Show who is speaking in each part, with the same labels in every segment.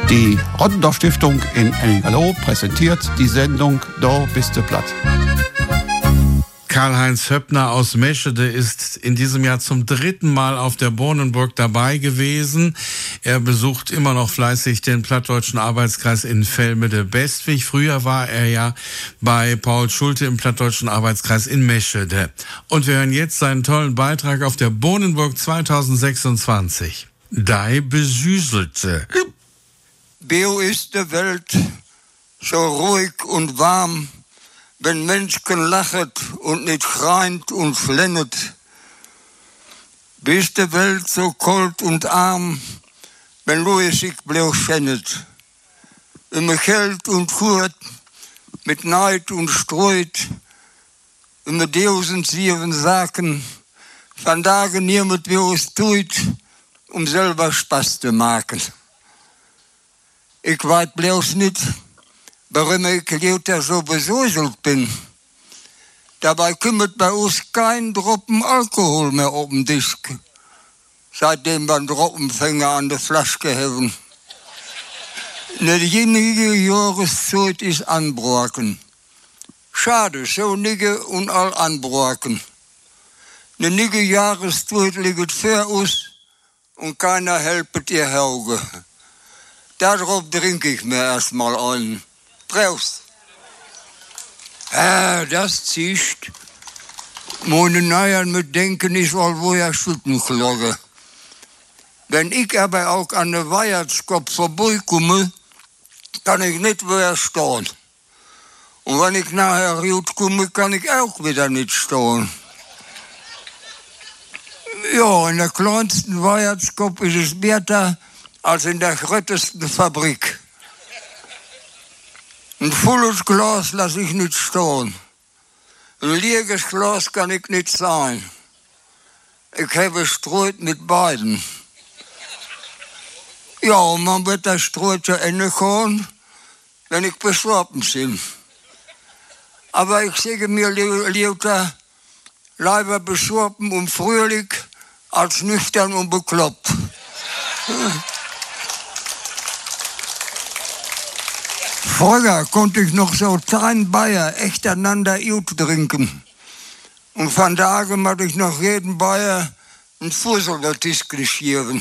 Speaker 1: Die Rottendorf Stiftung in Ennigerloh präsentiert die Sendung Da bist du platt.
Speaker 2: Karl-Heinz Höppner aus Meschede ist in diesem Jahr zum 3. Mal auf der Bohnenburg dabei gewesen. Er besucht immer noch fleißig den Plattdeutschen Arbeitskreis in Velmede-Bestwig. Früher war er ja bei Paul Schulte im Plattdeutschen Arbeitskreis in Meschede. Und wir hören jetzt seinen tollen Beitrag auf der Bohnenburg 2026. Dei Besüselte.
Speaker 3: Bio ist die Welt so ruhig und warm, wenn Menschen lachet und nicht schreint und flennet. Bis die Welt so kalt und arm, wenn Louis sich bloß schändet. Immer Geld und Furt, mit Neid und Streut, immer Deusen sieben Saken, von Tagen niemand wie es tut, selber Spaß zu machen. Ich weiß bloß nicht, warum ich lauter so besäuselt bin. Dabei kümmert bei uns kein Tropfen Alkohol mehr auf den Tisch, seitdem wir einen Tropfenfänger an der Flasche haben. Eine jenige Jahreszeit ist anbrochen. Schade, so nige und all anbrochen. Eine nige Jahreszeit liegt für uns und keiner helpet ihr Auge. Darauf trinke ich mir erstmal ein. Prost. Das zischt. Meine Neuern mit Denken ist all woher Schütten geloggen. Wenn ich aber auch an der Weihnachtskopf vorbeikomme, kann ich nicht mehr stehen. Und wenn ich nachher gut komme, kann ich auch wieder nicht stehen. Ja, in der kleinsten Weihnachtskopf ist es besser als in der größten Fabrik. Ein volles Glas lasse ich nicht stehen. Ein leeres Glas kann ich nicht sein. Ich habe Streit mit beiden. Ja, und man wird das Streit zu Ende kommen, wenn ich besorgt bin. Aber ich sage mir lieber besorgt und fröhlich als nüchtern und bekloppt. Früher konnte ich noch so 10 Bayer echt einander gut trinken. Und von da an hatte ich noch jeden Bayer einen Fussel der Tisch geschrieben.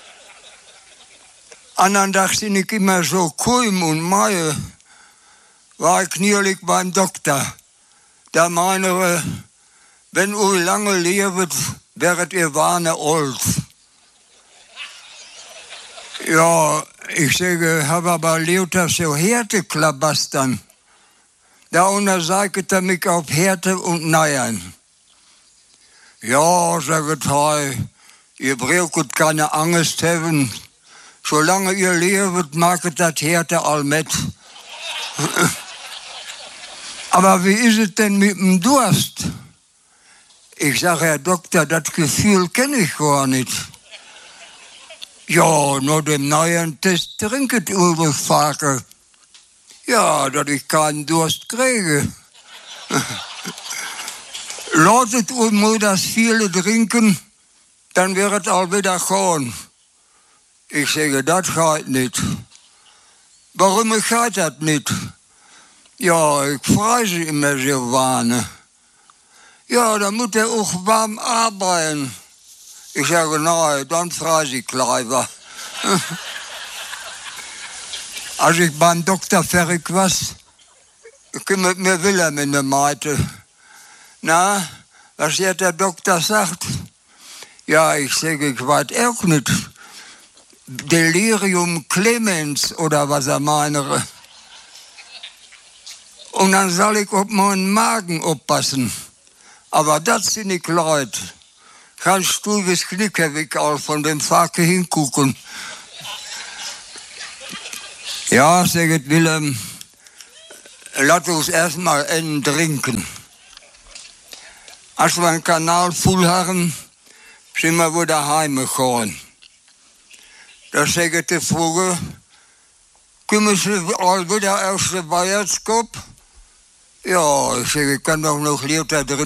Speaker 3: Anderen Tag sind ich immer so kaum und Mai, war ich neulich beim Doktor. Da meine, wenn ihr lange lebt, werdet ihr warne alt. Ja, ich sage, habe aber lauter so Härteklabastern. Da untersagt er mich auf Härte und Neiern. Ja, sagt er, ihr braucht keine Angst haben. Solange ihr lebt, mag das Härte all mit. Aber wie ist es denn mit dem Durst? Ich sage, Herr Doktor, das Gefühl kenne ich gar nicht. Ja, nur dem neuen Test trinket Ulrich Vater. Ja, dass ich keinen Durst kriege. Lautet nur das viele trinken, dann wird es auch wieder gehen. Ich sage, das geht nicht. Warum geht das nicht? Ja, ich freue immer so warne. Ja, dann muss er auch warm arbeiten. Ich sage, nein, dann freue ich gleich. Als ich beim Doktor fertig war, kümmert mir Wilhelm in der Meite. Na, was jetzt der Doktor sagt? Ja, ich sage, ich weiß auch nicht. Delirium Clemens oder was er meine. Und dann soll ich auf meinen Magen aufpassen. Aber das sind nicht Leute. Kannst du das Knickerweg auch von dem Vater hingucken? Ja, sagt Wilhelm, lass uns erstmal einen trinken. Als wir einen Kanal voll haben, sind wir wieder heimgegangen. Da sagt der Vogel, kommen Sie all wieder aus der Weihnachtskopf? Ja, ich sage, ich kann doch noch lauter drin